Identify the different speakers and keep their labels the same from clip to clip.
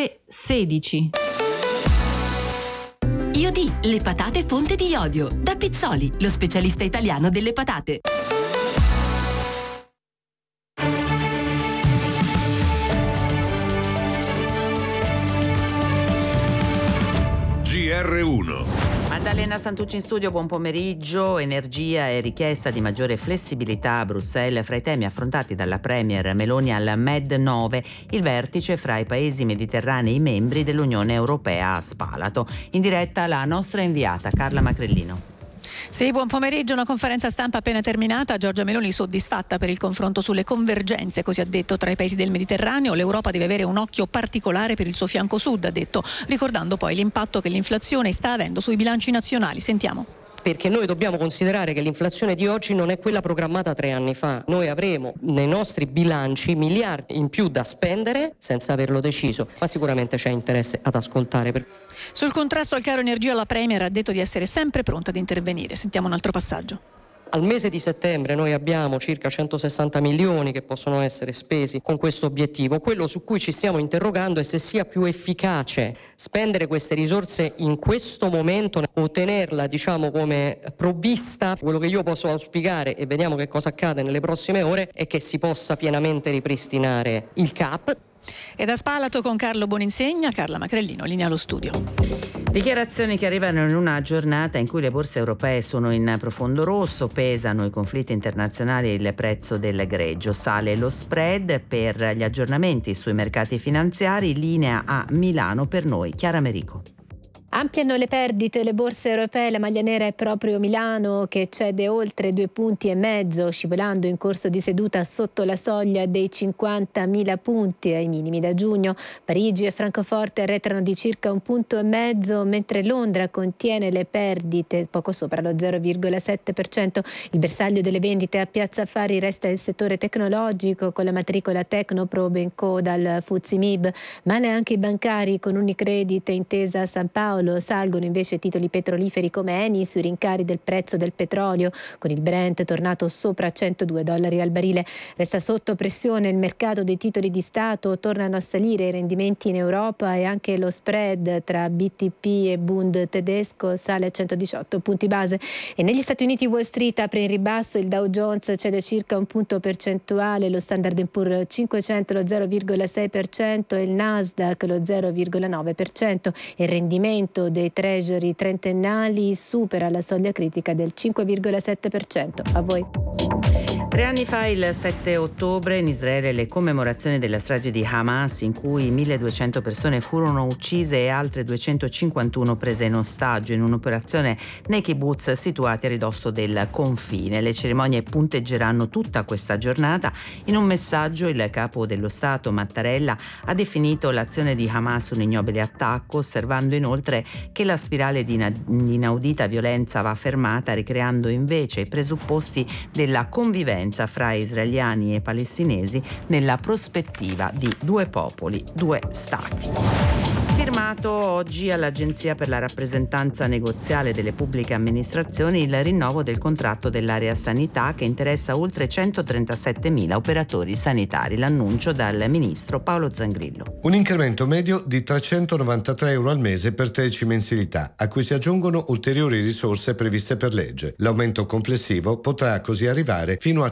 Speaker 1: 16.
Speaker 2: IOD, le patate fonte di iodio. Da Pizzoli, lo specialista italiano delle patate.
Speaker 3: GR1.
Speaker 4: Maddalena Santucci in studio, buon pomeriggio. Energia e richiesta di maggiore flessibilità a Bruxelles fra i temi affrontati dalla Premier Meloni al Med9, il vertice fra i paesi mediterranei membri dell'Unione Europea a Spalato. In diretta la nostra inviata Carla Macrellino.
Speaker 5: Sì, buon pomeriggio. Una conferenza stampa appena terminata. Giorgia Meloni soddisfatta per il confronto sulle convergenze, così ha detto, tra i paesi del Mediterraneo. L'Europa deve avere un occhio particolare per il suo fianco sud, ha detto, ricordando poi l'impatto che l'inflazione sta avendo sui bilanci nazionali. Sentiamo.
Speaker 6: Perché noi dobbiamo considerare che l'inflazione di oggi non è quella programmata 3 anni fa. Noi avremo nei nostri bilanci miliardi in più da spendere senza averlo deciso, ma sicuramente c'è interesse ad ascoltare.
Speaker 5: Sul contrasto al caro energia la Premier ha detto di essere sempre pronta ad intervenire. Sentiamo un altro passaggio.
Speaker 6: Al mese di settembre noi abbiamo circa 160 milioni che possono essere spesi con questo obiettivo. Quello su cui ci stiamo interrogando è se sia più efficace spendere queste risorse in questo momento o tenerla, come provvista. Quello che io posso auspicare, e vediamo che cosa accade nelle prossime ore, è che si possa pienamente ripristinare il CAP.
Speaker 5: E da Spalato con Carlo Boninsegna, Carla Macrellino, linea allo studio.
Speaker 4: Dichiarazioni che arrivano in una giornata in cui le borse europee sono in profondo rosso, pesano i conflitti internazionali e il prezzo del greggio, sale lo spread per gli aggiornamenti sui mercati finanziari, linea a Milano per noi, Chiara Merico.
Speaker 7: Ampliano le perdite le borse europee, la maglia nera è proprio Milano che cede oltre 2,5 punti, scivolando in corso di seduta sotto la soglia dei 50.000 punti ai minimi da giugno. Parigi e Francoforte arretrano di circa 1,5 punti, mentre Londra contiene le perdite poco sopra lo 0,7%. Il bersaglio delle vendite a Piazza Affari resta il settore tecnologico con la matricola Tecnoprobe in coda al FTSE MIB. Male anche i bancari con Unicredit e Intesa San Paolo. Salgono invece titoli petroliferi come Eni sui rincari del prezzo del petrolio, con il Brent tornato sopra $102 al barile. Resta sotto pressione il mercato dei titoli di Stato, tornano a salire i rendimenti in Europa e anche lo spread tra BTP e Bund tedesco sale a 118 punti base. E negli Stati Uniti Wall Street apre in ribasso, il Dow Jones cede circa 1 punto percentuale, lo Standard & Poor's 500 lo 0,6% e il Nasdaq lo 0,9%. Il rendimento dei treasury trentennali supera la soglia critica del 5,7%. A voi.
Speaker 4: 3 anni fa, il 7 ottobre, in Israele le commemorazioni della strage di Hamas, in cui 1.200 persone furono uccise e altre 251 prese in ostaggio in un'operazione nei kibbutz situati a ridosso del confine. Le cerimonie punteggeranno tutta questa giornata. In un messaggio il capo dello Stato, Mattarella, ha definito l'azione di Hamas un ignobile attacco, osservando inoltre che la spirale di inaudita violenza va fermata, ricreando invece i presupposti della convivenza fra israeliani e palestinesi nella prospettiva di 2 popoli, 2 stati. Firmato oggi all'Agenzia per la rappresentanza negoziale delle pubbliche amministrazioni il rinnovo del contratto dell'area sanità che interessa oltre 137.000 operatori sanitari. L'annuncio dal ministro Paolo Zangrillo.
Speaker 8: Un incremento medio di €393 al mese per 13 mensilità, a cui si aggiungono ulteriori risorse previste per legge. L'aumento complessivo potrà così arrivare fino a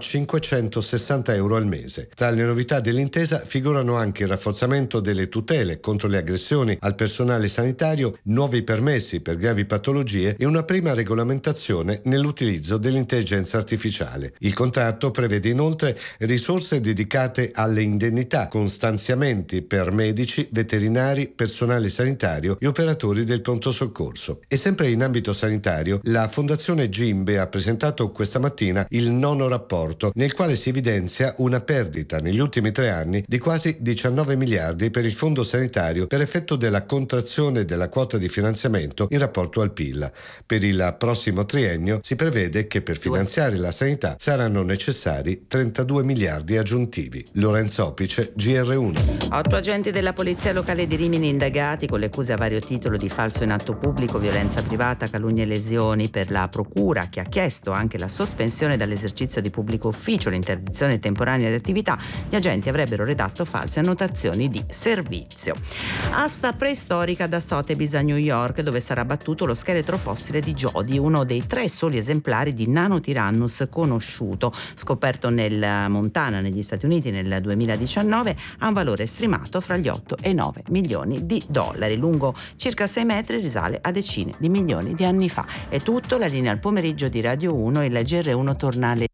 Speaker 8: €560 al mese. Tra le novità dell'intesa figurano anche il rafforzamento delle tutele contro le aggressioni al personale sanitario, nuovi permessi per gravi patologie e una prima regolamentazione nell'utilizzo dell'intelligenza artificiale. Il contratto prevede inoltre risorse dedicate alle indennità con stanziamenti per medici, veterinari, personale sanitario e operatori del pronto soccorso. E sempre in ambito sanitario, la Fondazione Gimbe ha presentato questa mattina il nono rapporto, nel quale si evidenzia una perdita negli ultimi 3 anni di quasi 19 miliardi per il fondo sanitario per effetto della la contrazione della quota di finanziamento in rapporto al PIL. Per il prossimo triennio si prevede che per finanziare la sanità saranno necessari 32 miliardi aggiuntivi. Lorenzo Opice, GR1.
Speaker 4: 8 agenti della Polizia Locale di Rimini indagati con le accuse a vario titolo di falso in atto pubblico, violenza privata, calunnie e lesioni per la Procura, che ha chiesto anche la sospensione dall'esercizio di pubblico ufficio, l'interdizione temporanea di attività. Gli agenti avrebbero redatto false annotazioni di servizio. Asta preistorica da Sotheby's a New York, dove sarà battuto lo scheletro fossile di Jodi, uno dei 3 soli esemplari di Nanotyrannus conosciuto, scoperto nel Montana negli Stati Uniti nel 2019, ha un valore stimato fra gli 8 e i 9 milioni di dollari. Lungo circa 6 metri, risale a decine di milioni di anni fa. È tutto, la linea al pomeriggio di Radio 1, il GR1 torna alle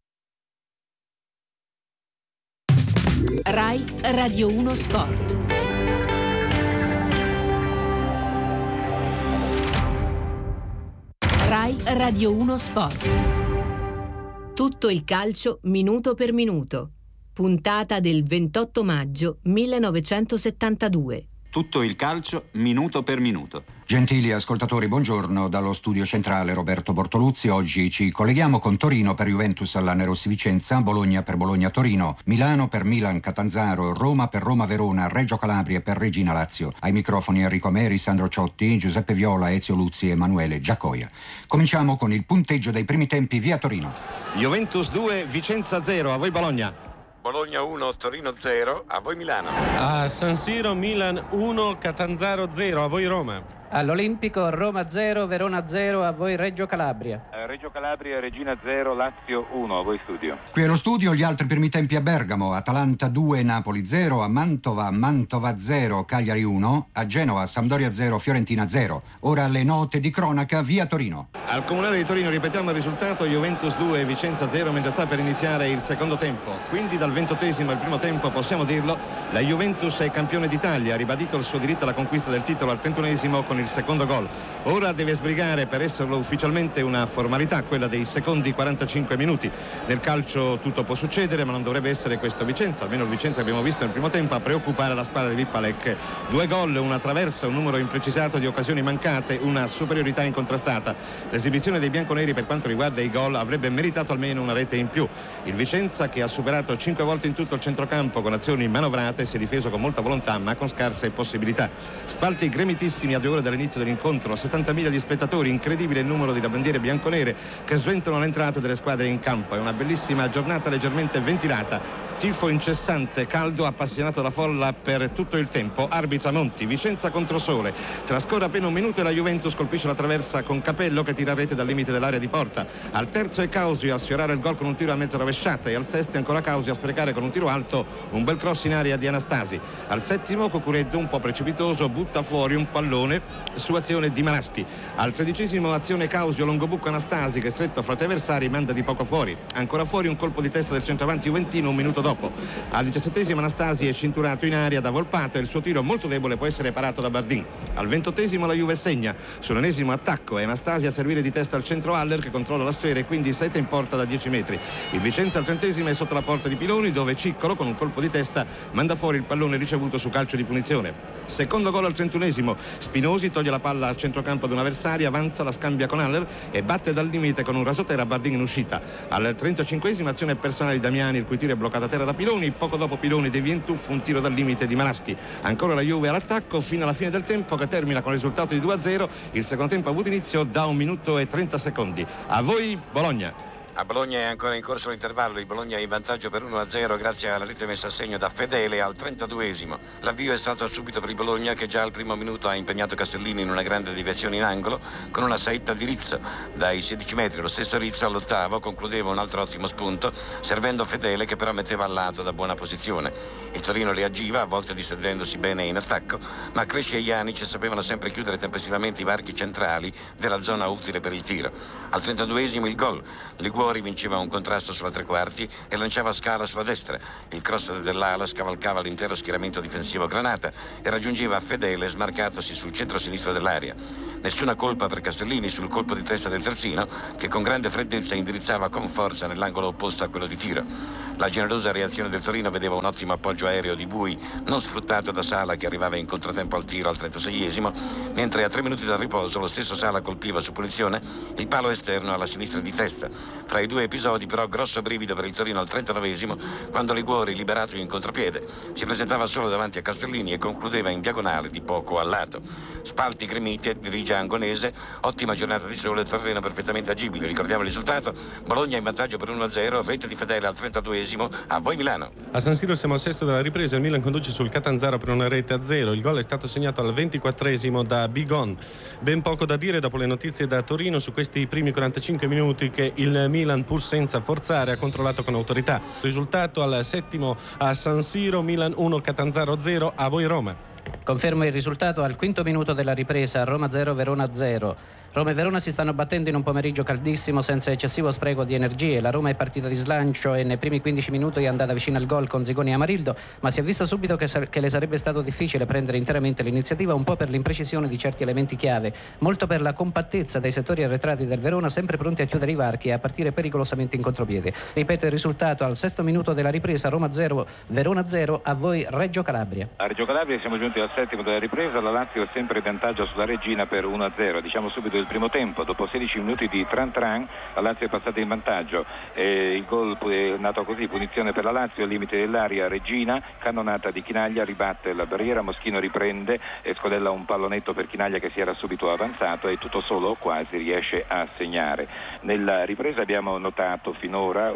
Speaker 2: Rai Radio 1 Sport. Rai Radio 1 Sport. Tutto il calcio minuto per minuto. Puntata del 28 maggio 1972.
Speaker 1: Tutto il calcio minuto per minuto.
Speaker 3: Gentili ascoltatori, buongiorno dallo studio centrale Roberto Bortoluzzi. Oggi ci colleghiamo con Torino per Juventus alla Nerossi Vicenza, Bologna per Bologna Torino, Milano per Milan Catanzaro, Roma per Roma Verona, Reggio Calabria per Regina Lazio. Ai microfoni Enrico Meri, Sandro Ciotti, Giuseppe Viola, Ezio Luzzi e Emanuele Giacoia. Cominciamo con il punteggio dei primi tempi via Torino.
Speaker 9: Juventus 2, Vicenza 0, a voi Bologna.
Speaker 10: Bologna 1, Torino 0, a voi Milano.
Speaker 11: A San Siro Milan 1, Catanzaro 0, a voi Roma.
Speaker 12: All'Olimpico Roma 0, Verona 0, a voi Reggio Calabria.
Speaker 13: Reggio Calabria, Regina 0, Lazio 1, a voi studio.
Speaker 3: Qui allo studio gli altri primi tempi a Bergamo, Atalanta 2, Napoli 0, a Mantova, Mantova 0, Cagliari 1, a Genova, Sampdoria 0, Fiorentina 0. Ora le note di cronaca via Torino.
Speaker 9: Al Comunale di Torino ripetiamo il risultato, Juventus 2, Vicenza 0, mentre sta per iniziare il secondo tempo. Quindi dal 20° al primo tempo, possiamo dirlo, la Juventus è campione d'Italia, ha ribadito il suo diritto alla conquista del titolo al 31° con il secondo gol. Ora deve sbrigare per esserlo ufficialmente una formalità, quella dei secondi 45 minuti. Nel calcio tutto può succedere, ma non dovrebbe essere questo Vicenza, almeno il Vicenza che abbiamo visto nel primo tempo, a preoccupare la squadra di Vippalek. 2 gol, una traversa, un numero imprecisato di occasioni mancate, una superiorità incontrastata. L'esibizione dei bianconeri per quanto riguarda i gol avrebbe meritato almeno una rete in più. Il Vicenza, che ha superato 5 volte in tutto il centrocampo con azioni manovrate, si è difeso con molta volontà ma con scarse possibilità. Spalti gremitissimi a 2 ore dall'inizio dell'incontro, 70.000 gli spettatori, incredibile il numero di bandiere bianconere che sventolano le entrate delle squadre in campo. È una bellissima giornata leggermente ventilata, tifo incessante, caldo, appassionato da folla per tutto il tempo. Arbitra Monti, Vicenza contro Sole, trascorre appena un minuto e la Juventus colpisce la traversa con Capello che tira a rete dal limite dell'area di porta. Al terzo è Causio a sfiorare il gol con un tiro a mezza rovesciata, e al sesto è ancora Causio a sprecare con un tiro alto un bel cross in area di Anastasi. Al settimo Cucureddu, un po' precipitoso, butta fuori un pallone su azione di Maraschi. Al 13° azione Causio, longobucco Anastasi che stretto fra 3 avversari manda di poco fuori. Ancora fuori un colpo di testa del centravanti juventino un minuto dopo. Al 17° Anastasi è cinturato in aria da Volpato e il suo tiro molto debole può essere parato da Bardin. Al 20° la Juve segna. Sull'ennesimo attacco è Anastasi a servire di testa al centro Haller che controlla la sfera e quindi seta in porta da 10 metri. Il Vicenza al 30° è sotto la porta di Piloni dove Ciccolo con un colpo di testa manda fuori il pallone ricevuto su calcio di punizione. Secondo gol al 31°, Spinosi toglie la palla al centrocampo di un avversario, avanza, la scambia con Haller e batte dal limite con un rasoterra Bardin in uscita. Al 35° azione personale di Damiani, il cui tiro è bloccato a terra da Piloni. Poco dopo Piloni devia in tuffo un tiro dal limite di Maraschi. Ancora la Juve all'attacco fino alla fine del tempo che termina con il risultato di 2-0. Il secondo tempo ha avuto inizio da 1 minuto e 30 secondi. A voi Bologna.
Speaker 10: A Bologna è ancora in corso l'intervallo, il Bologna è in vantaggio per 1-0 grazie alla rete messa a segno da Fedele al 32°. L'avvio è stato subito per il Bologna che già al primo minuto ha impegnato Castellini in una grande deviazione in angolo con una saetta di Rizzo dai 16 metri. Lo stesso Rizzo all'8° concludeva un altro ottimo spunto servendo Fedele che però metteva al lato da buona posizione. Il Torino reagiva, a volte distendendosi bene in attacco, ma Cresci e Janic sapevano sempre chiudere tempestivamente i varchi centrali della zona utile per il tiro. Al 32° il gol. Liguori vinceva un contrasto sulla tre quarti e lanciava Scala sulla destra. Il cross dell'ala scavalcava l'intero schieramento difensivo granata e raggiungeva Fedele smarcatosi sul centro-sinistro dell'area. Nessuna colpa per Castellini sul colpo di testa del terzino, che con grande freddezza indirizzava con forza nell'angolo opposto a quello di tiro. La generosa reazione del Torino vedeva un ottimo appoggio aereo di Bui, non sfruttato da Sala, che arrivava in controtempo al tiro al 36esimo, mentre a 3 minuti dal riposo lo stesso Sala colpiva su punizione il palo esterno alla sinistra di testa. Fra i due episodi però grosso brivido per il Torino al 39esimo, quando Liguori, liberato in contropiede, si presentava solo davanti a Castellini e concludeva in diagonale di poco a lato. Spalti gremiti, dirige Angonese, ottima giornata di sole, terreno perfettamente agibile. Ricordiamo il risultato: Bologna in vantaggio per 1-0, rete di Fedele al 32esimo. A voi Milano.
Speaker 11: A San Siro siamo al sesto della ripresa, il Milan conduce sul Catanzaro per una rete a 0. Il gol è stato segnato al 24esimo da Bigon. Ben poco da dire dopo le notizie da Torino su questi primi 45 minuti che il Milan, pur senza forzare, ha controllato con autorità. Risultato al settimo a San Siro, Milan 1, Catanzaro 0. A voi Roma.
Speaker 12: Confermo il risultato al quinto minuto della ripresa, Roma 0, Verona 0. Roma e Verona si stanno battendo in un pomeriggio caldissimo senza eccessivo spreco di energie. La Roma è partita di slancio e nei primi 15 minuti è andata vicino al gol con Zigoni e Amarildo, ma si è visto subito che le sarebbe stato difficile prendere interamente l'iniziativa, un po' per l'imprecisione di certi elementi chiave, molto per la compattezza dei settori arretrati del Verona, sempre pronti a chiudere i varchi e a partire pericolosamente in contropiede. Ripeto il risultato al sesto minuto della ripresa, Roma 0, Verona 0. A voi Reggio Calabria.
Speaker 13: A Reggio Calabria siamo giunti al settimo della ripresa, la Lazio è sempre in vantaggio sulla Reggina per 1-0. Diciamo subito il primo tempo, dopo 16 minuti di tran la Lazio è passata in vantaggio, il gol è nato così: punizione per la Lazio al limite dell'area, Reggina, cannonata di Chinaglia, ribatte la barriera, Moschino riprende e scodella un pallonetto per Chinaglia che si era subito avanzato e tutto solo quasi riesce a segnare. Nella ripresa abbiamo notato finora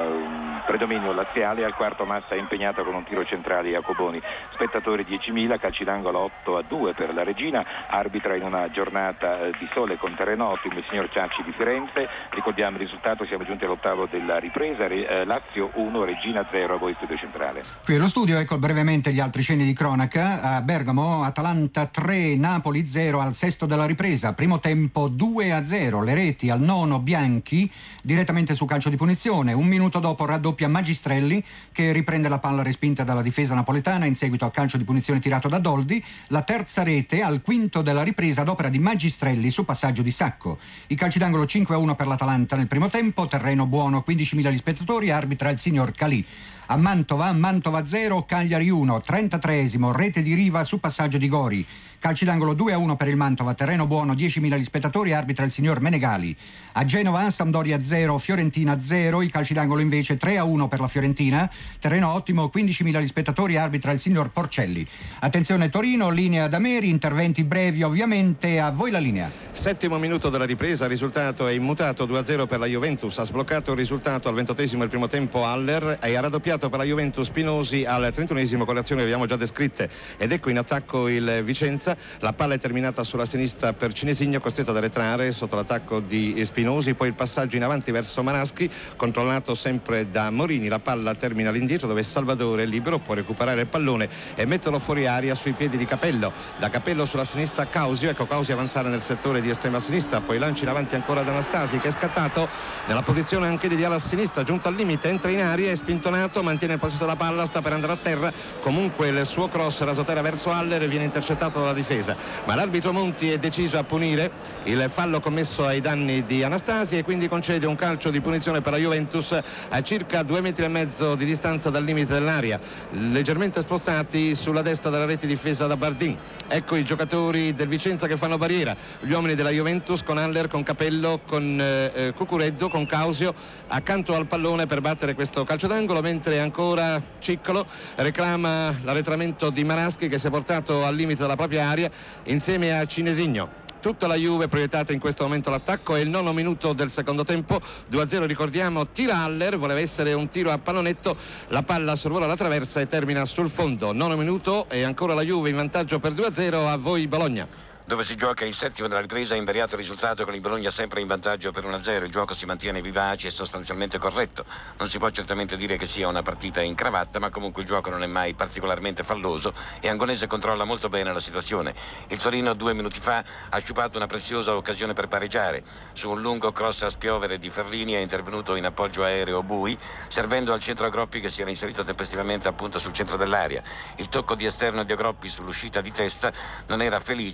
Speaker 13: un predominio laziale, al quarto Massa è impegnata con un tiro centrale Jacoboni, spettatori 10.000, calci d'angolo 8-2 per la Reggina, arbitra in una giornata di sole con terreno ottimo il signor Ciacci di Firenze. Ricordiamo il risultato, siamo giunti all'ottavo della ripresa, Lazio 1, Reggina 0. A voi studio centrale.
Speaker 3: Qui allo studio, ecco brevemente gli altri sceni di cronaca. A Bergamo, Atalanta 3, Napoli 0 al sesto della ripresa, primo tempo 2-0, le reti al nono Bianchi direttamente su calcio di punizione, un minuto dopo raddoppia Magistrelli che riprende la palla respinta dalla difesa napoletana in seguito a calcio di punizione tirato da Doldi, la terza rete al quinto della ripresa ad opera di Magistrelli su passaggio di Sacco. I calci d'angolo 5-1 per l'Atalanta nel primo tempo, terreno buono, 15.000 gli spettatori, arbitra il signor Calì. A Mantova 0, Cagliari 1, 33esimo, rete di Riva su passaggio di Gori. Calci d'angolo 2-1 per il Mantova, terreno buono, 10.000 gli spettatori, arbitra il signor Menegali. A Genova, Sampdoria 0, Fiorentina 0, i calci d'angolo invece 3-1 per la Fiorentina, terreno ottimo, 15.000 gli spettatori, arbitra il signor Porcelli. Attenzione Torino, linea da Meri, interventi brevi ovviamente, a voi la linea.
Speaker 9: Settimo minuto della ripresa, il risultato è immutato, 2-0 per la Juventus, ha sbloccato il risultato al 28esimo il primo tempo Haller e ha raddoppiato per la Juventus Spinosi al 31esimo con le azioni che abbiamo già descritte, ed ecco in attacco il Vicenza. La palla è terminata sulla sinistra per Cinesigno, costretto ad arretrare sotto l'attacco di Spinosi, poi il passaggio in avanti verso Manaschi, controllato sempre da Morini, la palla termina all'indietro dove Salvatore è libero, può recuperare il pallone e metterlo fuori aria sui piedi di Capello, da Capello sulla sinistra Causio, ecco Causio avanzare nel settore di estrema sinistra, poi lanci in avanti ancora da Anastasi che è scattato nella posizione anche di ala sinistra, giunto al limite, entra in aria, è spintonato, mantiene il possesso della palla, sta per andare a terra, comunque il suo cross rasoterra verso Haller viene intercettato dalla difesa, ma l'arbitro Monti è deciso a punire il fallo commesso ai danni di Anastasi e quindi concede un calcio di punizione per la Juventus a circa 2,5 metri di distanza dal limite dell'area, leggermente spostati sulla destra della rete difesa da Bardin. Ecco i giocatori del Vicenza che fanno barriera, gli uomini della Juventus con Haller, con Capello, con Cucureddo, con Causio accanto al pallone per battere questo calcio d'angolo, mentre ancora Ciccolo reclama l'arretramento di Manaschi che si è portato al limite della propria area insieme a Cinesigno. Tutta la Juve proiettata in questo momento all'attacco, è il 9° minuto del secondo tempo, 2-0 ricordiamo, tira Haller, voleva essere un tiro a pallonetto, la palla sorvola la traversa e termina sul fondo. 9° minuto e ancora la Juve in vantaggio per 2-0, a voi Bologna.
Speaker 10: Dove si gioca il settimo della ripresa, ha invariato il risultato con il Bologna sempre in vantaggio per 1-0. Il gioco si mantiene vivace e sostanzialmente corretto. Non si può certamente dire che sia una partita in cravatta, ma comunque il gioco non è mai particolarmente falloso e Angonese controlla molto bene la situazione. Il Torino 2 minuti fa ha sciupato una preziosa occasione per pareggiare. Su un lungo cross a spiovere di Ferrini è intervenuto in appoggio aereo Bui, servendo al centro Agroppi che si era inserito tempestivamente appunto sul centro dell'area. Il tocco di esterno di Agroppi sull'uscita di testa non era felice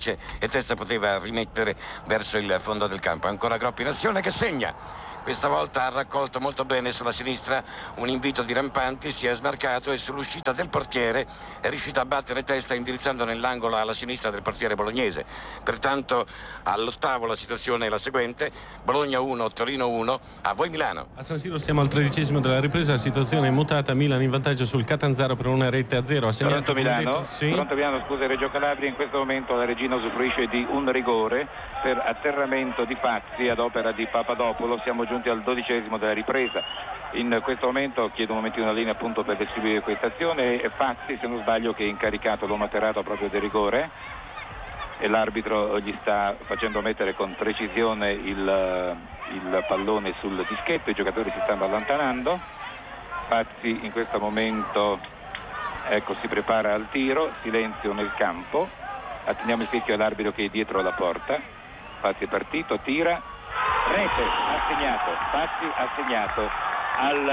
Speaker 10: e Testa poteva rimettere verso il fondo del campo. Ancora Groppi in azione che segna. Questa volta ha raccolto molto bene sulla sinistra un invito di Rampanti, si è smarcato e sull'uscita del portiere è riuscito a battere Testa indirizzando nell'angolo alla sinistra del portiere bolognese. Pertanto all'8° la situazione è la seguente: Bologna 1, Torino 1, a voi Milano.
Speaker 11: A San Siro siamo al 13° della ripresa, la situazione è mutata, Milan in vantaggio sul Catanzaro per 1-0. Ha segnato
Speaker 13: Milano,
Speaker 11: sì?
Speaker 13: Pronto Milano, scusa, Reggio Calabria. In questo momento la Regina usufruisce di un rigore per atterramento di Fazzi ad opera di Papadopoulos. Siamo giunti al 12° della ripresa. In questo momento chiedo un momentino una linea appunto per descrivere questa azione. È Fazzi, se non sbaglio, che è incaricato, l'uomo atterrato proprio del rigore, e l'arbitro gli sta facendo mettere con precisione il pallone sul dischetto. I giocatori si stanno allontanando. Fazzi in questo momento, ecco, si prepara al tiro. Silenzio nel campo, attendiamo il fischio all'arbitro che è dietro la porta. Fazzi è partito, tira, rete, ha segnato. Fazzi ha segnato al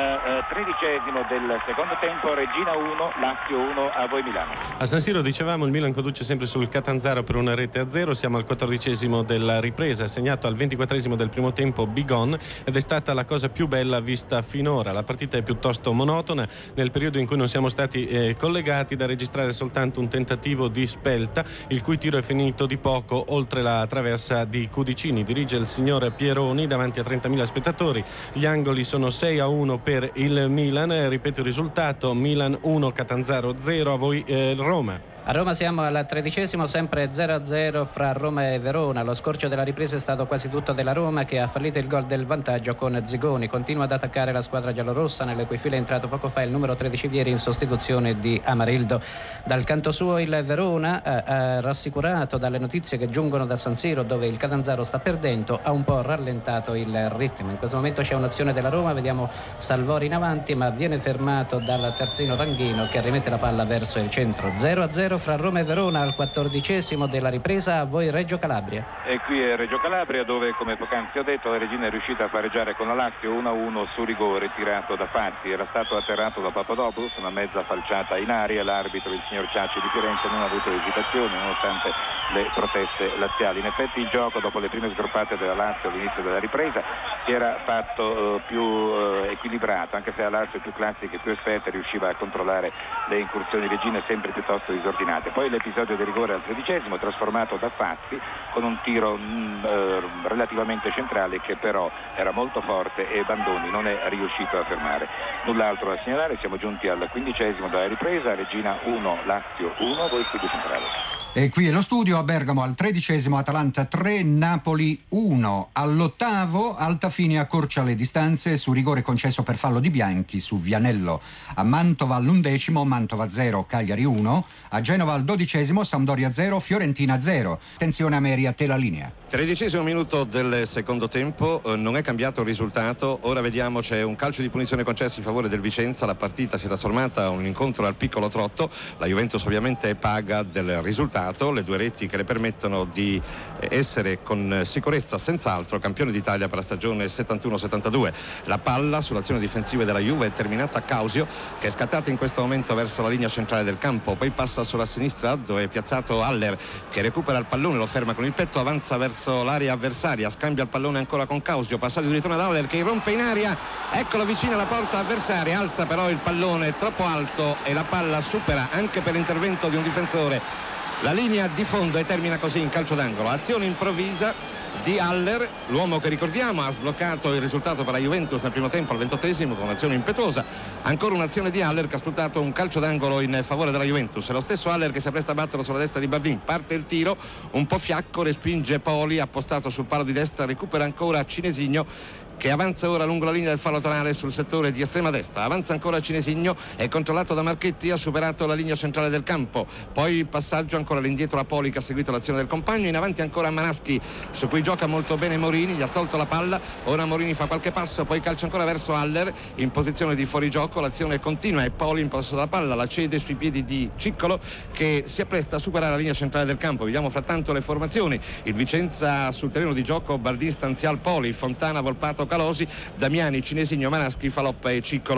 Speaker 13: 13° del secondo tempo. Regina 1, Lazio 1, a voi Milano.
Speaker 11: A San Siro, dicevamo, il Milan conduce sempre sul Catanzaro per 1-0. Siamo al 14° della ripresa, segnato al 24° del primo tempo Bigon, ed è stata la cosa più bella vista finora. La partita è piuttosto monotona, nel periodo in cui non siamo stati collegati, da registrare soltanto un tentativo di Spelta, il cui tiro è finito di poco oltre la traversa di Cudicini. Dirige il signor Pieroni davanti a 30.000 spettatori. Gli angoli sono 6-1 per il Milan. Ripeto il risultato: Milan 1, Catanzaro 0. A voi Roma.
Speaker 12: A Roma siamo al 13°, sempre 0-0 fra Roma e Verona. Lo scorcio della ripresa è stato quasi tutto della Roma, che ha fallito il gol del vantaggio con Zigoni. Continua ad attaccare la squadra giallorossa, nelle cui file è entrato poco fa il numero 13 Vieri in sostituzione di Amarildo. Dal canto suo il Verona, rassicurato dalle notizie che giungono da San Siro, dove il Catanzaro sta perdendo, ha un po' rallentato il ritmo. In questo momento c'è un'azione della Roma, vediamo Salvori in avanti, ma viene fermato dal terzino Ranghino, che rimette la palla verso il centro. 0-0 fra Roma e Verona al 14° della ripresa. A voi Reggio Calabria.
Speaker 13: E qui è Reggio Calabria, dove, come poc'anzi ho detto, la Regina è riuscita a pareggiare con la Lazio 1-1 su rigore tirato da Fazzi. Era stato atterrato da Papadopoulos, una mezza falciata in aria. L'arbitro, il signor Ciacci di Firenze, non ha avuto esitazioni nonostante le proteste laziali. In effetti il gioco, dopo le prime sgroppate della Lazio all'inizio della ripresa, si era fatto più equilibrato, anche se la Lazio più classica e più esperta riusciva a controllare le incursioni regine sempre piuttosto disordinate. Poi l'episodio del rigore al 13° trasformato da Fazzi con un tiro relativamente centrale, che però era molto forte e Bandoni non è riuscito a fermare. Null'altro da segnalare. Siamo giunti al 15° della ripresa. Regina 1, Lazio 1, voi studio centrale.
Speaker 3: E qui è lo studio. A Bergamo al 13° Atalanta 3, Napoli 1. All'8° Altafini accorcia le distanze su rigore concesso per fallo di Bianchi su Vianello. A Mantova all'11° Mantova 0, Cagliari 1. A Genova al 12° Sampdoria 0, Fiorentina 0. Attenzione Ameri, a te la linea.
Speaker 9: 13° minuto del secondo tempo, non è cambiato il risultato. Ora vediamo, c'è un calcio di punizione concesso in favore del Vicenza. La partita si è trasformata in un incontro al piccolo trotto. La Juventus ovviamente paga del risultato, le due reti che le permettono di essere con sicurezza senz'altro campione d'Italia per la stagione 71-72. La palla sull'azione difensiva della Juve è terminata a Causio, che è scattato in questo momento verso la linea centrale del campo, poi passa sulla sinistra dove è piazzato Haller, che recupera il pallone, lo ferma con il petto, avanza verso l'area avversaria, scambia il pallone ancora con Causio, passaggio di ritorno ad Haller che irrompe in aria, eccolo vicino alla porta avversaria, alza però il pallone troppo alto e la palla supera anche per l'intervento di un difensore la linea di fondo e termina così in calcio d'angolo. Azione improvvisa di Haller, l'uomo che ricordiamo ha sbloccato il risultato per la Juventus nel primo tempo al 28° con un'azione impetuosa. Ancora un'azione di Haller che ha sfruttato un calcio d'angolo in favore della Juventus. È lo stesso Haller che si appresta a battere sulla destra di Bardin, parte il tiro un po' fiacco, respinge Poli, appostato sul palo di destra, recupera ancora Cinesigno, che avanza ora lungo la linea del fallo laterale sul settore di estrema destra, avanza ancora Cinesigno, è controllato da Marchetti, ha superato la linea centrale del campo, poi il passaggio ancora all'indietro a Poli che ha seguito l'azione del compagno, in avanti ancora Manaschi su cui gioca molto bene Morini, gli ha tolto la palla, ora Morini fa qualche passo, poi calcia ancora verso Haller in posizione di fuorigioco, l'azione continua e Poli in possesso della palla, la cede sui piedi di Ciccolo che si appresta a superare la linea centrale del campo. Vediamo frattanto le formazioni: il Vicenza sul terreno di gioco, Bardin, Stanzial, Poli, Fontana, Volpato, Calosi, Damiani, Cinesigno, Manaschi, Faloppa e Ciccolo.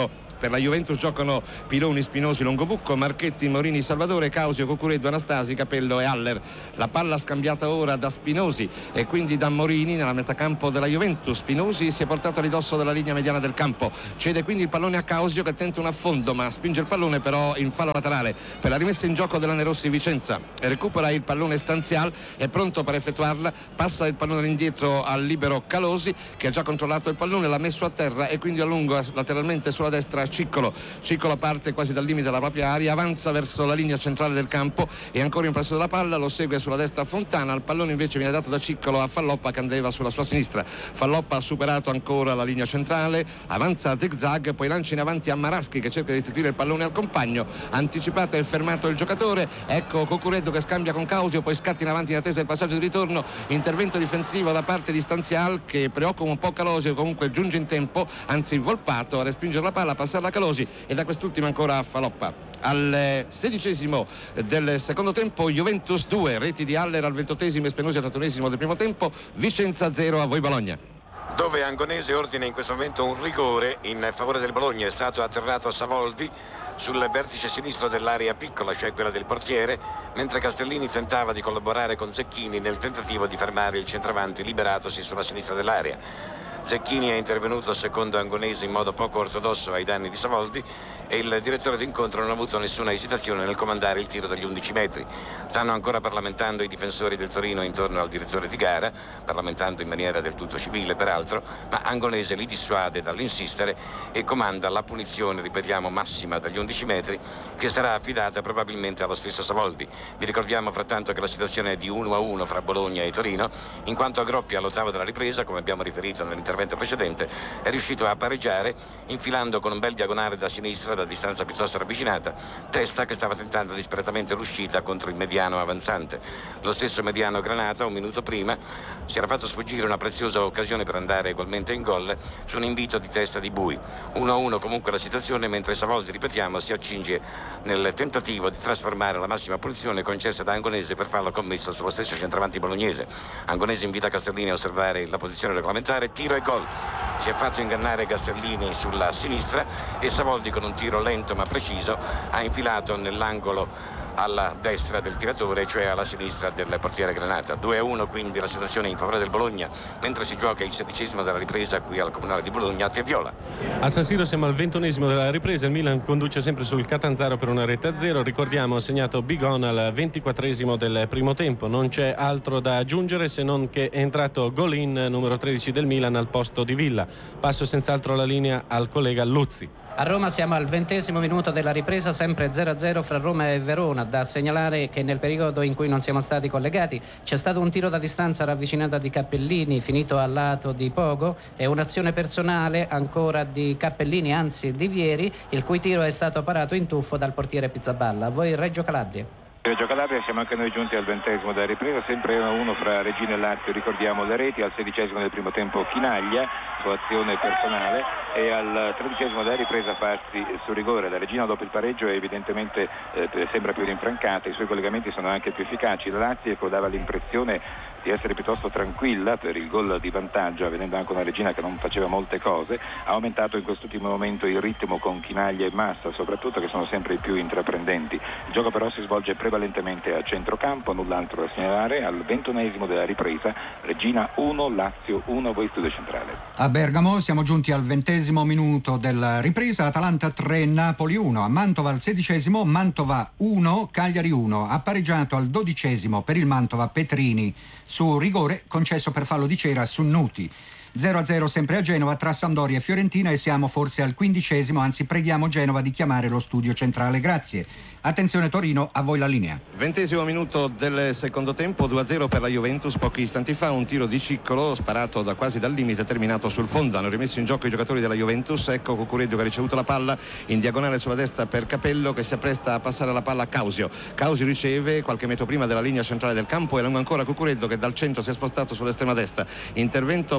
Speaker 9: Per la Juventus giocano Piloni, Spinosi, Longobucco, Marchetti, Morini, Salvatore, Causio, Cucureddu, Anastasi, Capello e Haller. La palla scambiata ora da Spinosi e quindi da Morini nella metacampo della Juventus. Spinosi si è portato a ridosso della linea mediana del campo, cede quindi il pallone a Causio che tenta un affondo ma spinge il pallone però in fallo laterale per la rimessa in gioco dell'Anerossi Vicenza. Recupera il pallone Stanzial, è pronto per effettuarla, passa il pallone indietro al libero Calosi che ha già controllato il pallone, l'ha messo a terra e quindi allunga lateralmente sulla destra Ciccolo. Ciccolo parte quasi dal limite della propria area, avanza verso la linea centrale del campo e ancora in possesso della palla, lo segue sulla destra Fontana, il pallone invece viene dato da Ciccolo a Falloppa che andava sulla sua sinistra. Falloppa ha superato ancora la linea centrale, avanza a zigzag, poi lancia in avanti a Maraschi che cerca di restituire il pallone al compagno, anticipato e fermato il giocatore, ecco Cucureddu che scambia con Causio, poi scatta in avanti in attesa del passaggio di ritorno, intervento difensivo da parte di Stanzial che preoccupa un po' Calosi, comunque giunge in tempo, anzi involpato a respingere la palla, a passarla a Calosi e da quest'ultimo ancora a Falloppa. Al 16° del secondo tempo Juventus 2, reti di Haller al 20° e Spinosi al 31° del primo tempo, Vicenza 0, a voi Bologna.
Speaker 10: Dove Angonese ordina in questo momento un rigore in favore del Bologna. È stato atterrato Savoldi sul vertice sinistro dell'area piccola, cioè quella del portiere, mentre Castellini tentava di collaborare con Zecchini nel tentativo di fermare il centravanti liberatosi sulla sinistra dell'area. Zecchini è intervenuto secondo Angonese in modo poco ortodosso ai danni di Savoldi e il direttore d'incontro non ha avuto nessuna esitazione nel comandare il tiro dagli 11 metri. Stanno ancora parlamentando i difensori del Torino intorno al direttore di gara, parlamentando in maniera del tutto civile peraltro, ma Angonese li dissuade dall'insistere e comanda la punizione, ripetiamo, massima dagli 11 metri, che sarà affidata probabilmente allo stesso Savoldi. Vi ricordiamo frattanto che la situazione è di 1-1 fra Bologna e Torino, in quanto Agroppi all'ottavo della ripresa, come abbiamo riferito nell'intervento precedente, è riuscito a pareggiare infilando con un bel diagonale da sinistra da distanza piuttosto ravvicinata Testa che stava tentando disperatamente l'uscita contro il mediano avanzante. Lo stesso mediano Granata un minuto prima si era fatto sfuggire una preziosa occasione per andare ugualmente in gol su un invito di Testa di Bui. 1-1 comunque la situazione, mentre Savoldi, ripetiamo, si accinge nel tentativo di trasformare la massima punizione concessa da Angonese per fallo commesso sullo stesso centravanti bolognese. Angonese invita Castellini a osservare la posizione regolamentare, tiro e gol. Si è fatto ingannare Castellini sulla sinistra e Savoldi con un tiro lento ma preciso ha infilato nell'angolo alla destra del tiratore, cioè alla sinistra del portiere Granata. 2-1 quindi la situazione in favore del Bologna, mentre si gioca il 16° della ripresa qui al Comunale di Bologna a Teviola.
Speaker 11: A San Siro siamo al 21° della ripresa, il Milan conduce sempre sul Catanzaro per una rete a 0, ricordiamo ha segnato Bigon al 24° del primo tempo. Non c'è altro da aggiungere se non che è entrato Golin, numero 13 del Milan, al posto di Villa. Passo senz'altro la linea al collega Luzzi.
Speaker 12: A Roma siamo al 20° minuto della ripresa, sempre 0-0 fra Roma e Verona. Da segnalare che nel periodo in cui non siamo stati collegati c'è stato un tiro da distanza ravvicinata di Cappellini finito al lato di Pogo e un'azione personale ancora di Cappellini, anzi di Vieri, il cui tiro è stato parato in tuffo dal portiere Pizzaballa. A voi Reggio Calabria.
Speaker 13: Reggio Calabria, siamo anche noi giunti al 20° della ripresa, sempre 1-1 fra Reggina e Lazio, ricordiamo le reti. Al 16° del primo tempo Chinaglia su azione personale e al 13° della ripresa Fazzi su rigore. La Reggina dopo il pareggio evidentemente sembra più rinfrancata, i suoi collegamenti sono anche più efficaci. La Lazio dava l'impressione di essere piuttosto tranquilla per il gol di vantaggio, avvenendo anche una Reggina che non faceva molte cose. Ha aumentato in quest'ultimo momento il ritmo con Chinaglia e Massa soprattutto, che sono sempre i più intraprendenti. Il gioco però si svolge prevalentemente a centrocampo, null'altro da segnalare. Al 21° della ripresa Reggina 1, Lazio 1, voi studio centrale.
Speaker 3: A Bergamo siamo giunti al 20° minuto della ripresa, Atalanta 3, Napoli 1, a Mantova al 16° Mantova 1, Cagliari 1, ha pareggiato al 12° per il Mantova Petrini su rigore concesso per fallo di cera su Nuti. 0-0 sempre a Genova tra Sampdoria e Fiorentina e siamo forse al 15°, anzi preghiamo Genova di chiamare lo studio centrale. Grazie. Attenzione Torino, a voi la linea.
Speaker 9: 20° minuto del secondo tempo, 2-0 per la Juventus. Pochi istanti fa un tiro di Ciccolo sparato quasi dal limite, terminato sul fondo. Hanno rimesso in gioco i giocatori della Juventus. Ecco Cucureddu che ha ricevuto la palla in diagonale sulla destra per Capello, che si appresta a passare la palla a Causio. Causio riceve qualche metro prima della linea centrale del campo e lungo ancora Cucureddu che dal centro si è spostato sull'estrema destra. Intervento però in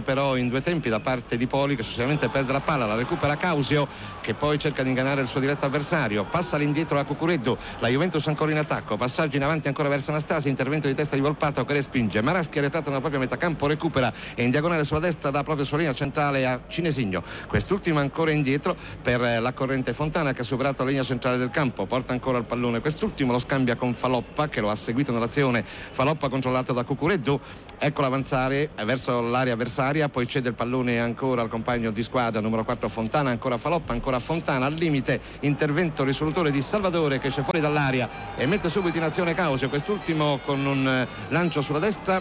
Speaker 9: in due tempi da parte di Poli, che successivamente perde la palla, la recupera Causio, che poi cerca di ingannare il suo diretto avversario, passa all'indietro a Cucureddu, la Juventus ancora in attacco, passaggio in avanti ancora verso Anastasi, intervento di testa di Volpato che respinge, Maraschi arretrato nella propria metà campo, recupera e in diagonale sulla destra dà proprio sulla linea centrale a Cinesigno, quest'ultimo ancora indietro per la corrente Fontana che ha superato la linea centrale del campo, porta ancora il pallone, quest'ultimo lo scambia con Faloppa che lo ha seguito nell'azione, Faloppa controllato da Cucureddu, eccolo avanzare verso l'area avversaria, poi cede il pallone ancora al compagno di squadra numero 4 Fontana, ancora Faloppa, ancora Fontana, al limite intervento risolutore di Salvatore che esce fuori dall'area e mette subito in azione Causio, quest'ultimo con un lancio sulla destra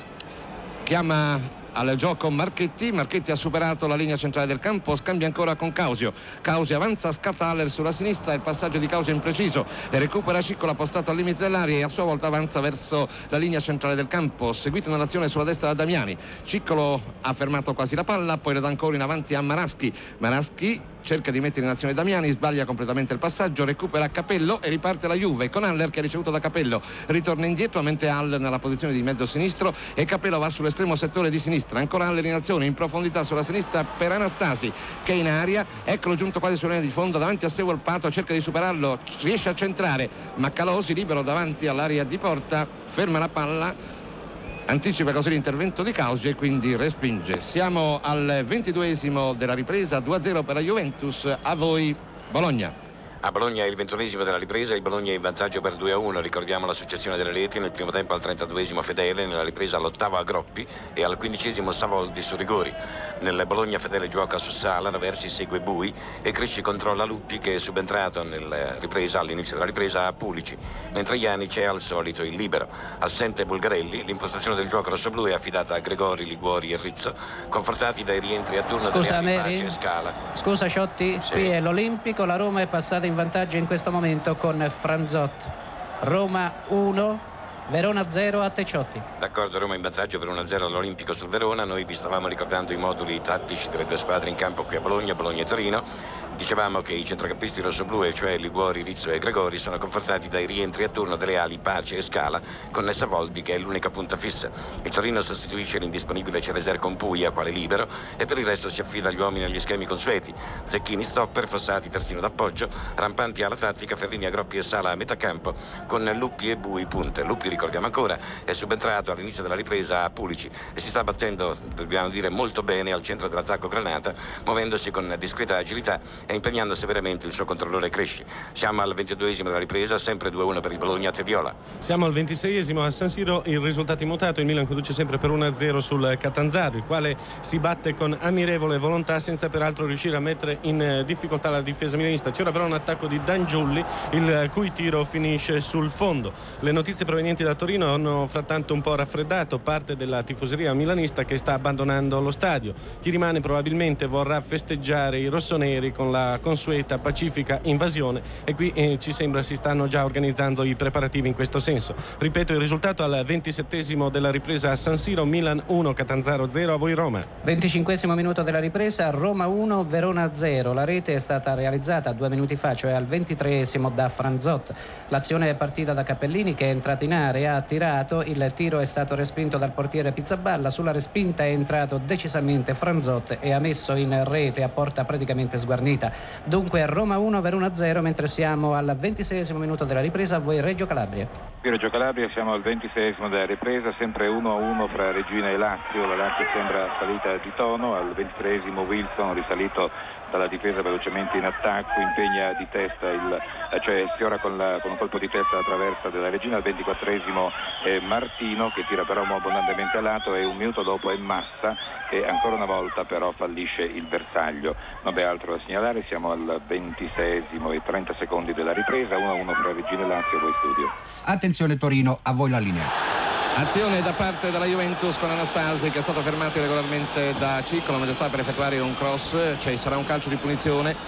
Speaker 9: chiama al gioco Marchetti ha superato la linea centrale del campo, scambia ancora con Causio avanza, scatta Haller sulla sinistra, il passaggio di Causio impreciso e recupera Ciccola postato al limite dell'area e a sua volta avanza verso la linea centrale del campo, seguito nell'azione sulla destra da Damiani, Ciccolo ha fermato quasi la palla, poi la dà ancora in avanti a Maraschi cerca di mettere in azione Damiani, sbaglia completamente il passaggio, recupera Capello e riparte la Juve con Haller che ha ricevuto da Capello, ritorna indietro mentre Haller nella posizione di mezzo sinistro e Capello va sull'estremo settore di sinistra, ancora Haller in azione in profondità sulla sinistra per Anastasi che è in aria, eccolo giunto quasi sulla linea di fondo, davanti a sé Volpato, cerca di superarlo, riesce a centrare ma Calosi libero davanti all'area di porta, ferma la palla, anticipa così l'intervento di Causio e quindi respinge. Siamo al 22esimo della ripresa, 2-0 per la Juventus, a voi Bologna.
Speaker 10: A Bologna è il 21esimo della ripresa, il Bologna è in vantaggio per 2-1, ricordiamo la successione delle reti, nel primo tempo al 32esimo Fedele, nella ripresa all'8° Agroppi e al 15esimo Savoldi su rigori. Nel Bologna Fedele gioca su Sala, Raversi segue Bui e Crisci controlla Luppi che è subentrato all'inizio della ripresa a Pulici, mentre Janic è al solito il libero. Assente Bulgarelli, l'impostazione del gioco rossoblu è affidata a Gregori, Liguori e Rizzo, confortati dai rientri a turno delle ali Pace e Scala.
Speaker 12: Scusa Ciotti, sì. Qui è l'Olimpico, la Roma è passata in vantaggio in questo momento con Franzot. Roma 1, Verona 0 a Teciotti.
Speaker 10: D'accordo, Roma in vantaggio per 1-0 all'Olimpico sul Verona. Noi vi stavamo ricordando i moduli tattici delle due squadre in campo qui a Bologna e Torino. Dicevamo che i centrocampisti rossoblù, cioè Liguori, Rizzo e Gregori, sono confortati dai rientri a turno delle ali Pace e Scala, con Savoldi che è l'unica punta fissa. Il Torino sostituisce l'indisponibile Cereser con Puglia, quale libero, e per il resto si affida agli uomini agli schemi consueti. Zecchini stopper, Fossati terzino d'appoggio, Rampanti alla tattica, Ferrini, Agroppi e Sala a metà campo, con Luppi e Bui punte. Luppi, ricordiamo ancora, è subentrato all'inizio della ripresa a Pulici e si sta battendo, dobbiamo dire, molto bene al centro dell'attacco granata, muovendosi con discreta agilità e impegnando severamente il suo controllore Cresci. Siamo al 22esimo della ripresa, sempre 2-1 per il Bologna a Teviola.
Speaker 11: Siamo al 26esimo a San Siro, il risultato immutato, il Milan conduce sempre per 1-0 sul Catanzaro, il quale si batte con ammirevole volontà senza peraltro riuscire a mettere in difficoltà la difesa milanista. C'era però un attacco di Dangiulli, il cui tiro finisce sul fondo. Le notizie provenienti da Torino hanno frattanto un po' raffreddato parte della tifoseria milanista che sta abbandonando lo stadio. Chi rimane probabilmente vorrà festeggiare i rossoneri con la consueta pacifica invasione e qui ci sembra si stanno già organizzando i preparativi in questo senso. Ripeto il risultato al 27esimo della ripresa a San Siro, Milan 1, Catanzaro 0, a voi Roma.
Speaker 12: 25esimo minuto della ripresa, Roma 1, Verona 0. La rete è stata realizzata 2 minuti fa, cioè al 23esimo da Franzot. L'azione è partita da Cappellini che è entrato in area, ha tirato, il tiro è stato respinto dal portiere Pizzaballa, sulla respinta è entrato decisamente Franzot e ha messo in rete a porta praticamente sguarnita. Dunque Roma 1, Verona 0, mentre siamo al 26esimo minuto della ripresa, a voi Reggio Calabria.
Speaker 13: Qui Reggio Calabria siamo al 26esimo della ripresa, sempre 1-1 fra Regina e Lazio, la Lazio sembra salita di tono, al 23esimo Wilson risalito dalla difesa velocemente in attacco, impegna di testa cioè sfiora con un colpo di testa la traversa della Regina, al 24esimo Martino che tira però abbondantemente a lato e un minuto dopo è Massa che ancora una volta però fallisce il bersaglio. Non c'è altro da segnalare, siamo al 26esimo e 30 secondi della ripresa, 1-1 fra Regina e Lazio, voi studio.
Speaker 3: Attenzione Torino, a voi la linea.
Speaker 9: Azione da parte della Juventus con Anastasi che è stato fermato irregolarmente da Ciccolo, ma già sta per effettuare un cross, ci sarà un calcio di punizione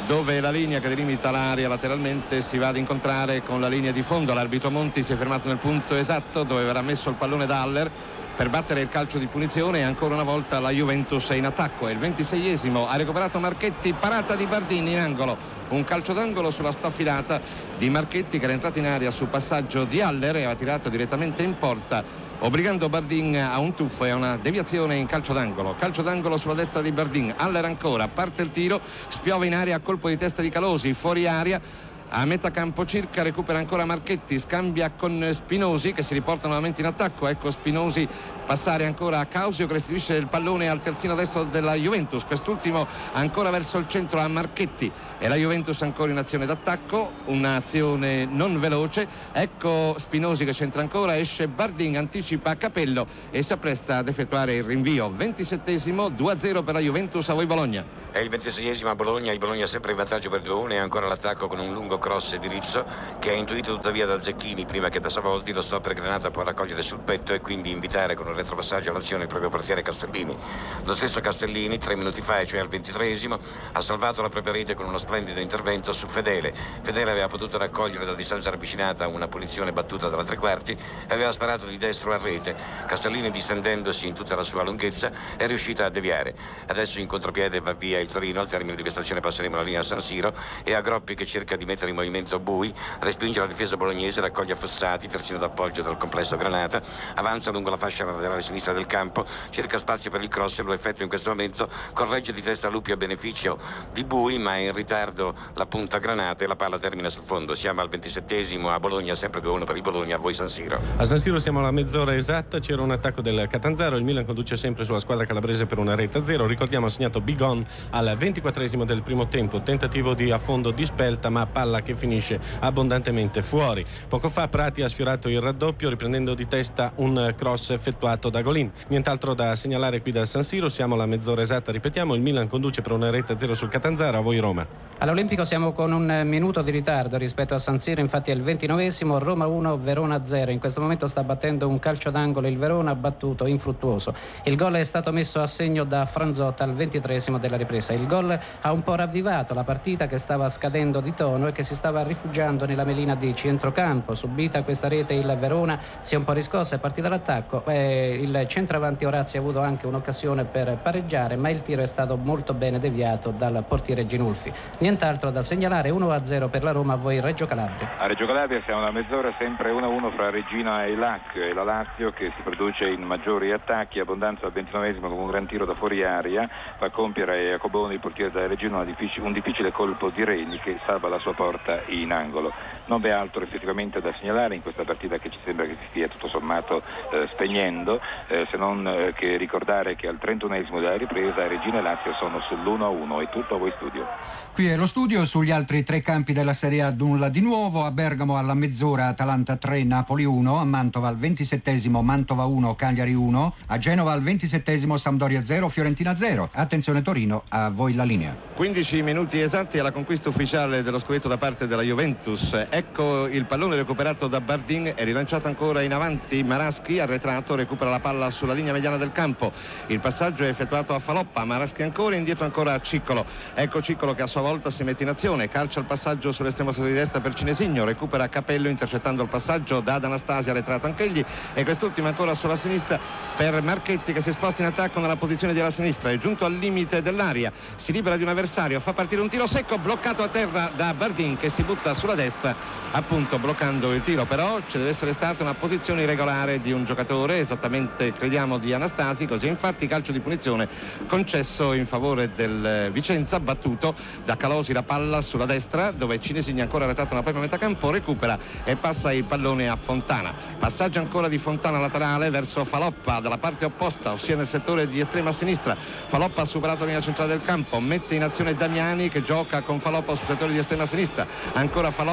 Speaker 9: dove la linea che delimita l'area lateralmente si va ad incontrare con la linea di fondo. L'arbitro Monti si è fermato nel punto esatto dove verrà messo il pallone da Haller per battere il calcio di punizione, e ancora una volta la Juventus è in attacco. È il 26esimo, ha recuperato Marchetti, parata di Bardin in angolo, un calcio d'angolo sulla staffilata di Marchetti che era entrato in area su passaggio di Haller e aveva tirato direttamente in porta, obbligando Bardin a un tuffo e a una deviazione in calcio d'angolo sulla destra di Bardin. Haller ancora, parte il tiro, spiove in area a colpo di testa di Calosi, fuori area a metà campo circa, recupera ancora Marchetti, scambia con Spinosi che si riporta nuovamente in attacco. Ecco Spinosi passare ancora a Causio che restituisce il pallone al terzino destro della Juventus, quest'ultimo ancora verso il centro a Marchetti, e la Juventus ancora in azione d'attacco, un'azione non veloce. Ecco Spinosi che c'entra ancora, esce Bardin, anticipa Capello e si appresta ad effettuare il rinvio. 27esimo, 2-0 per la Juventus, a voi Bologna.
Speaker 10: È il 26esimo a Bologna, il Bologna sempre in vantaggio per 2-1 e ancora l'attacco con un lungo cross di Rizzo che ha intuito tuttavia da Zecchini prima che da Savoldi. Lo stopper Granata può raccogliere sul petto e quindi invitare con un retropassaggio all'azione il proprio portiere Castellini. Lo stesso Castellini 3 minuti fa, cioè al 23esimo, ha salvato la propria rete con uno splendido intervento su Fedele. Fedele aveva potuto raccogliere da distanza ravvicinata una punizione battuta dalla tre quarti e aveva sparato di destro a rete. Castellini, distendendosi in tutta la sua lunghezza, è riuscito a deviare. Adesso in contropiede va via il Torino. Al termine di questa azione passeremo la linea a San Siro e a Groppi che cerca di mettere in movimento Bui, respinge la difesa bolognese, raccoglie Fossati, terzino d'appoggio del complesso Granata, avanza lungo la fascia laterale sinistra del campo, cerca spazio per il cross e lo effettua in questo momento, corregge di testa Lupi a beneficio di Bui, ma è in ritardo la punta Granata e la palla termina sul fondo. Siamo al 27esimo a Bologna, sempre 2-1 per il Bologna, a voi San Siro.
Speaker 11: A San Siro siamo alla mezz'ora esatta, c'era un attacco del Catanzaro, il Milan conduce sempre sulla squadra calabrese per una rete a 0, ricordiamo ha segnato Bigon al 24esimo del primo tempo, tentativo di affondo di Spelta ma palla che finisce abbondantemente fuori. Poco fa Prati ha sfiorato il raddoppio riprendendo di testa un cross effettuato da Golin. Nient'altro da segnalare qui da San Siro, siamo alla mezz'ora esatta, ripetiamo, il Milan conduce per una rete a 0 sul Catanzaro, a voi Roma.
Speaker 12: All'Olimpico siamo con un minuto di ritardo rispetto a San Siro, infatti è il 29esimo, Roma 1, Verona 0. In questo momento sta battendo un calcio d'angolo il Verona, battuto, infruttuoso. Il gol è stato messo a segno da Franzotta al 23esimo della ripresa. Il gol ha un po' ravvivato la partita che stava scadendo di tono e che si stava rifugiando nella melina di centrocampo. Subita questa rete il Verona si è un po' riscossa, è partita l'attacco, il centravanti Orazzi ha avuto anche un'occasione per pareggiare, ma il tiro è stato molto bene deviato dal portiere Ginulfi. Nient'altro da segnalare, 1-0 per la Roma, a voi Reggio Calabria.
Speaker 13: A Reggio Calabria siamo alla mezz'ora, sempre 1-1 fra Regina e Lazio, e la Lazio che si produce in maggiori attacchi, abbondanza al 29esimo con un gran tiro da fuori aria, fa compiere a Jacoboni, il portiere della Regina, un difficile colpo di Reni che salva la sua porta in angolo. Non v'è altro effettivamente da segnalare in questa partita che ci sembra che si stia tutto sommato spegnendo, se non che ricordare che al 31esimo della ripresa Regina e Lazio sono sull'1-1. È tutto a voi studio.
Speaker 3: Qui è lo studio, sugli altri tre campi della Serie A nulla di nuovo. A Bergamo alla mezz'ora Atalanta 3, Napoli 1, a Mantova al 27esimo Mantova 1, Cagliari 1, a Genova al 27esimo Sampdoria 0, Fiorentina 0. Attenzione Torino, a voi la linea.
Speaker 9: 15 minuti esatti alla conquista ufficiale dello scudetto da parte della Juventus. Ecco il pallone recuperato da Bardin e rilanciato ancora in avanti. Maraschi, arretrato, recupera la palla sulla linea mediana del campo. Il passaggio è effettuato a Faloppa, Maraschi ancora, indietro ancora a Ciccolo. Ecco Ciccolo che a sua volta si mette in azione, calcia il passaggio sull'estremo di destra per Cinesigno, recupera Capello intercettando il passaggio da Anastasia, arretrato anch'egli, e quest'ultimo ancora sulla sinistra per Marchetti che si sposta in attacco nella posizione della sinistra, è giunto al limite dell'area, si libera di un avversario, fa partire un tiro secco, bloccato a terra da Bardin che si butta sulla destra, appunto bloccando il tiro. Però ci deve essere stata una posizione irregolare di un giocatore, esattamente crediamo di Anastasi, così infatti calcio di punizione concesso in favore del Vicenza, battuto da Calosi, la palla sulla destra dove Cinesigni ancora arretrato nella propria metà campo, recupera e passa il pallone a Fontana. Passaggio ancora di Fontana laterale verso Faloppa dalla parte opposta, ossia nel settore di estrema sinistra. Faloppa ha superato la linea centrale del campo, mette in azione Damiani che gioca con Faloppa sul settore di estrema sinistra, ancora Faloppa attaccato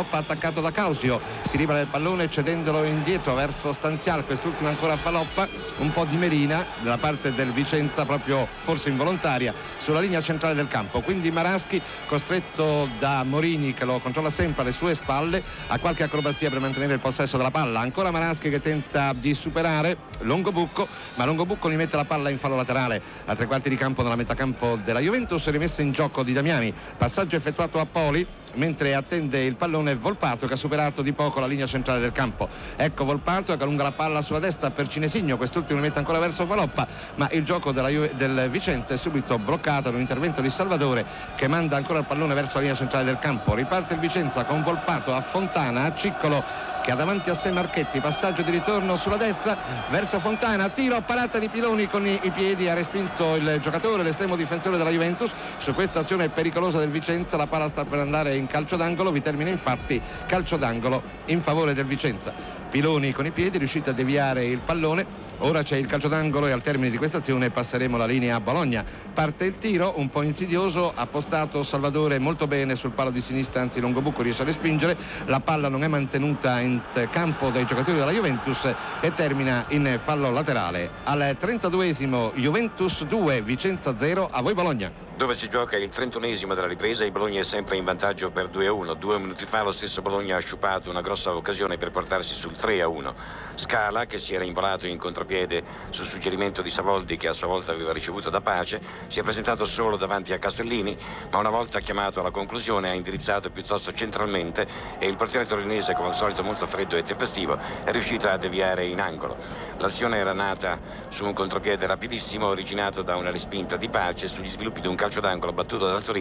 Speaker 9: attaccato da Causio, si libera del pallone cedendolo indietro verso Stanzial, quest'ultimo ancora a Faloppa, un po' di melina dalla parte del Vicenza, proprio forse involontaria, sulla linea centrale del campo. Quindi Maraschi, costretto da Morini che lo controlla sempre alle sue spalle, ha qualche acrobazia per mantenere il possesso della palla. Ancora Maraschi che tenta di superare Longobucco, ma Longobucco gli mette la palla in fallo laterale a 3 quarti di campo nella metà campo della Juventus, rimessa in gioco di Damiani, passaggio effettuato a Poli mentre attende il pallone Volpato che ha superato di poco la linea centrale del campo. Ecco Volpato che allunga la palla sulla destra per Cinesigno, quest'ultimo mette ancora verso Faloppa, ma il gioco del Vicenza è subito bloccato da un intervento di Salvadore che manda ancora il pallone verso la linea centrale del campo. Riparte il Vicenza con Volpato a Fontana, a Ciccolo che ha davanti a sé Marchetti, passaggio di ritorno sulla destra verso Fontana, tiro, parata di Piloni con i piedi, ha respinto il giocatore, l'estremo difensore della Juventus. Su questa azione pericolosa del Vicenza la palla sta per andare in calcio d'angolo, vi termina infatti calcio d'angolo in favore del Vicenza. Piloni con i piedi riuscito a deviare il pallone, ora c'è il calcio d'angolo e al termine di questa azione passeremo la linea a Bologna. Parte il tiro un po' insidioso, ha postato Salvadore molto bene sul palo di sinistra, anzi Longobucco riesce a respingere, la palla non è mantenuta in campo dai giocatori della Juventus e termina in fallo laterale. Al 32esimo Juventus 2 Vicenza 0, a voi Bologna.
Speaker 10: Dove si gioca il 31esimo della ripresa, il Bologna è sempre in vantaggio per 2-1. 2 minuti fa lo stesso Bologna ha sciupato una grossa occasione per portarsi sul 3-1. Scala, che si era involato in contropiede sul suggerimento di Savoldi, che a sua volta aveva ricevuto da Pace, si è presentato solo davanti a Castellini, ma una volta chiamato alla conclusione ha indirizzato piuttosto centralmente e il portiere torinese, come al solito molto freddo e tempestivo, è riuscito a deviare in angolo. L'azione era nata su un contropiede rapidissimo originato da una respinta di Pace sugli sviluppi di un calcio d'angolo battuto dal Torino